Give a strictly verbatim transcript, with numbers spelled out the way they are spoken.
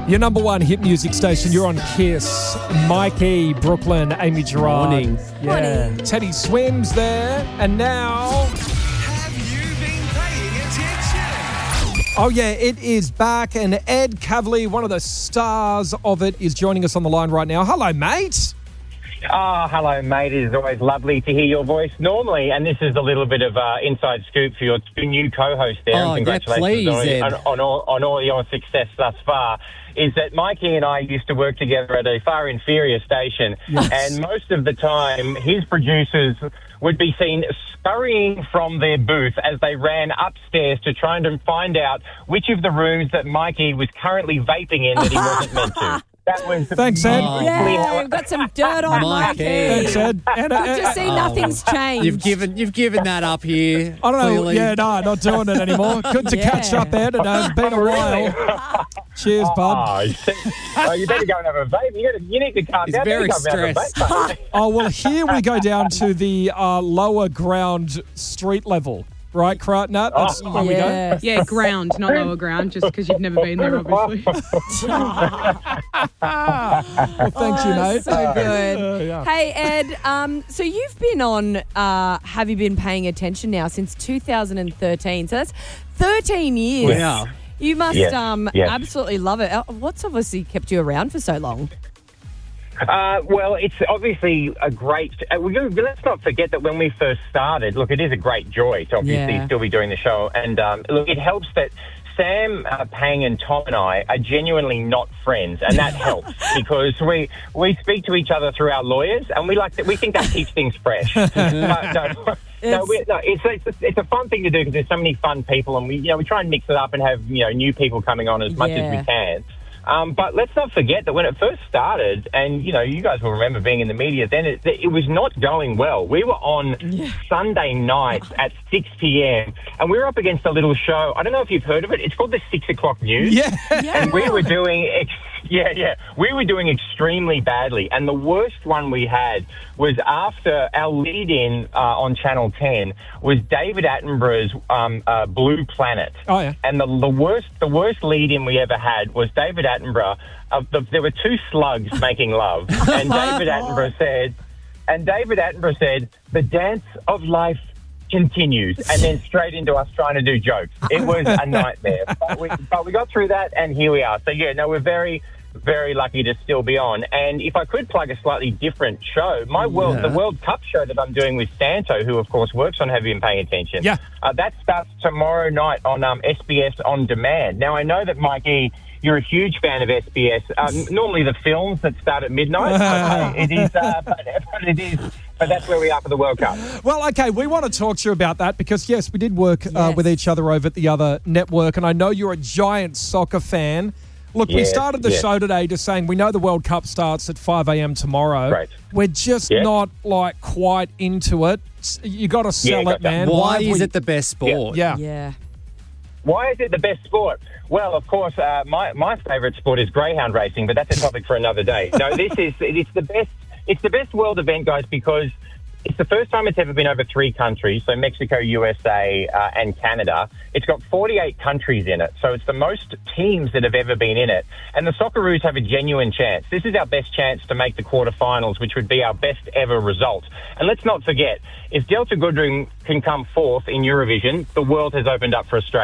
Your number one hit music station. You're on Kiss. Mikey, Brooklyn, Amy Gerard. Morning. Yeah. Morning. Teddy Swims there. And now... Have you been paying attention? Oh, yeah, it is back. And Ed Kavli, one of the stars of it, is joining us on the line right now. Hello, mate. Oh, hello, mate. It is always lovely to hear your voice normally. And this is a little bit of uh, inside scoop for your two new co-hosts there. Oh, and yeah, congratulations please, on, Ed. on, on, all, on all your success thus far. Is that Mikey and I used to work together at a far inferior station. Yes. And most of the time, his producers would be seen scurrying from their booth as they ran upstairs to try and find out which of the rooms that Mikey was currently vaping in that he wasn't meant to. That was Thanks, Ed. briefly Yeah, how- we've got some dirt on Mikey. Mikey. Thanks, Ed. And, uh, Good to see nothing's changed. You've given you've given that up here. I don't know. clearly. Yeah, no, not doing it anymore. Good to Yeah. catch up, Ed. And, uh, it's been a while. Cheers, bud. Oh, you, see- oh, you better go and have a vape. You, gotta, you need to calm He's down. very You gotta go and have a stressed. vape, mate. Oh, well, here we go down to the uh, lower ground street level. Right, Nut? That's Oh. where we go. Yes. Yeah, ground, not lower ground, just because you've never been there, obviously. Well, thank you, Oh, mate. so good. Uh, yeah. Hey, Ed, um, so you've been on uh, Have You Been Paying Attention now since two thousand thirteen. So that's thirteen years. Wow. You must Yes, um, yes. absolutely love it. Uh, What's obviously kept you around for so long? Uh, well, it's obviously a great... Uh, we, let's not forget that when we first started, look, it is a great joy to obviously Yeah. still be doing the show. And um, look, it helps that Sam, uh, Pang and Tom and I are genuinely not friends, and that helps because we we speak to each other through our lawyers, and we like that. We think that keeps things fresh. Uh, no, no, we, no, it's, it's it's a fun thing to do because there's so many fun people, and we you know we try and mix it up and have you know new people coming on as much as Yeah. we can. Um, but let's not forget that when it first started, and, you know, you guys will remember being in the media then, it, it was not going well. We were on Sunday nights at six p.m. and we were up against a little show. I don't know if you've heard of it. It's called the six o'clock News. Yeah. And we were doing, ex- yeah, yeah, we were doing extremely badly. And the worst one we had was after our lead-in uh, on Channel ten was David Attenborough's um, uh, Blue Planet. Oh, yeah. And the, the worst, the worst lead-in we ever had was David Attenborough. Uh, the, there were two slugs making love, and David Attenborough said, and David Attenborough said, "The dance of life continues," and then straight into us trying to do jokes. It was a nightmare, but we, but we got through that, and here we are. So yeah, no, we're very, very lucky to still be on. And if I could plug a slightly different show, my world, Yeah. the World Cup show that I'm doing with Santo, who of course works on Have You Been Paying Attention? Yeah. Uh, that starts tomorrow night on um, S B S On Demand. Now, I know that, Mikey, you're a huge fan of S B S. Um, normally the films that start at midnight. Okay, it is, uh, but, but it is, but that's where we are for the World Cup. Well, okay, we want to talk to you about that because, yes, we did work uh, Yes. with each other over at the other network, and I know you're a giant soccer fan. Look, we Yes, started the yes. show today just saying we know the World Cup starts at five a.m. tomorrow. Right. We're just Yeah. not, like, quite into it. S- You got to sell Yeah, it, gotcha. man. Why have is we- it the best sport? Yeah. Yeah. Why is it the best sport? Well, of course, uh, my my favourite sport is greyhound racing, but that's a topic for another day. No, this is it's the best. It's the best world event, guys, because it's the first time it's ever been over three countries, so Mexico, U S A, uh, and Canada. It's got forty-eight countries in it, so it's the most teams that have ever been in it. And the Socceroos have a genuine chance. This is our best chance to make the quarterfinals, which would be our best ever result. And let's not forget, if Delta Goodrem can come fourth in Eurovision, the world has opened up for Australia.